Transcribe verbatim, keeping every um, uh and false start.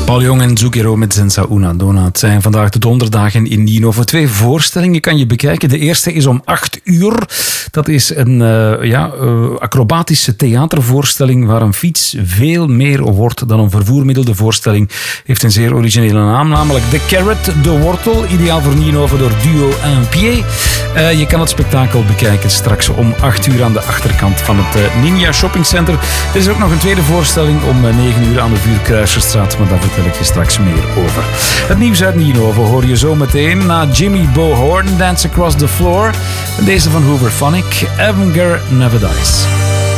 Paul Jong en Zucchero met Senza Una Donna. Het zijn vandaag de donderdagen in Nino. Voor twee voorstellingen kan je bekijken. De eerste is om acht uur. Dat is een uh, ja, uh, acrobatische theatervoorstelling waar een fiets veel meer wordt dan een vervoermiddel. De voorstelling heeft een zeer originele naam, namelijk The Carrot, de wortel. Ideaal voor Nino door Duo Un Pied. Uh, je kan het spektakel bekijken straks om acht uur aan de achterkant van het uh, Ninja Shopping Center. Er is ook nog een tweede voorstelling om uh, negen uur aan de Vuurkruiserstraat, maar daar vertel ik je straks meer over. Het nieuws uit Nienhoven hoor je zo meteen na Jimmy Bo Horn, Dance Across the Floor. En deze van Hooverphonic, Avenger Never Dies.